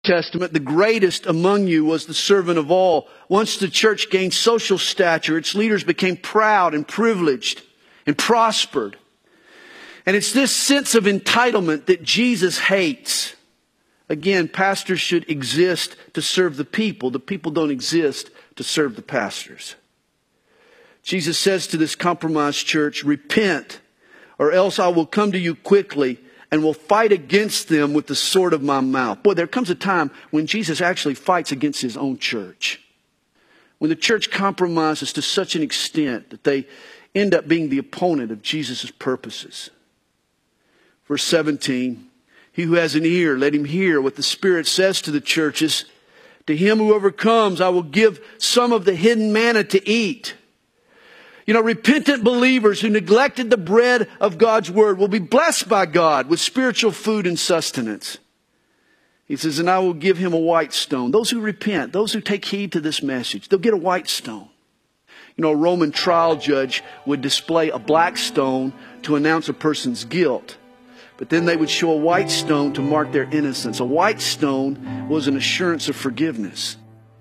Testament, the greatest among you was the servant of all. Once the church gained social stature, its leaders became proud and privileged and prospered. And it's this sense of entitlement that Jesus hates. Again, pastors should exist to serve the people. The people don't exist to serve the pastors. Jesus says to this compromised church, repent, or else I will come to you quickly and will fight against them with the sword of my mouth. Boy, there comes a time when Jesus actually fights against his own church. When the church compromises to such an extent that they end up being the opponent of Jesus' purposes. Verse 17, he who has an ear, let him hear what the Spirit says to the churches. To him who overcomes, I will give some of the hidden manna to eat. You know, repentant believers who neglected the bread of God's word will be blessed by God with spiritual food and sustenance. He says, and I will give him a white stone. Those who repent, those who take heed to this message, they'll get a white stone. You know, a Roman trial judge would display a black stone to announce a person's guilt. But then they would show a white stone to mark their innocence. A white stone was an assurance of forgiveness.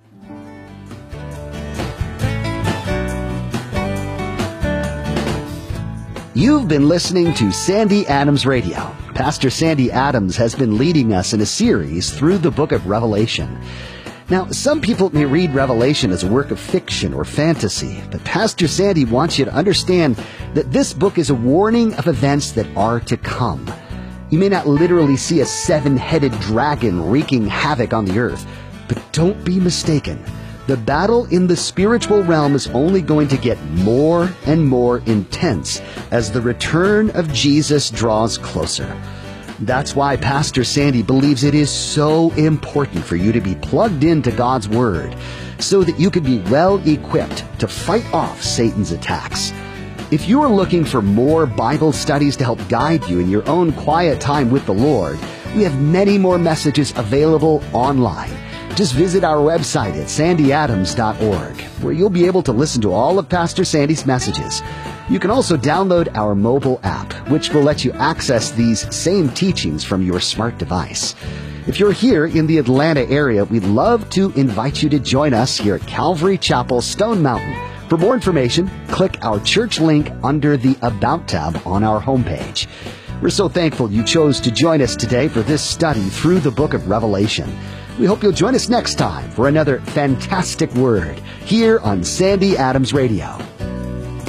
You've been listening to Sandy Adams Radio. Pastor Sandy Adams has been leading us in a series through the book of Revelation. Now, some people may read Revelation as a work of fiction or fantasy, but Pastor Sandy wants you to understand that this book is a warning of events that are to come. You may not literally see a seven-headed dragon wreaking havoc on the earth, but don't be mistaken. The battle in the spiritual realm is only going to get more and more intense as the return of Jesus draws closer. That's why Pastor Sandy believes it is so important for you to be plugged into God's Word so that you can be well equipped to fight off Satan's attacks. If you are looking for more Bible studies to help guide you in your own quiet time with the Lord, we have many more messages available online. Just visit our website at sandyadams.org, where you'll be able to listen to all of Pastor Sandy's messages. You can also download our mobile app, which will let you access these same teachings from your smart device. If you're here in the Atlanta area, we'd love to invite you to join us here at Calvary Chapel, Stone Mountain. For more information, click our church link under the About tab on our homepage. We're so thankful you chose to join us today for this study through the book of Revelation. We hope you'll join us next time for another fantastic word here on Sandy Adams Radio.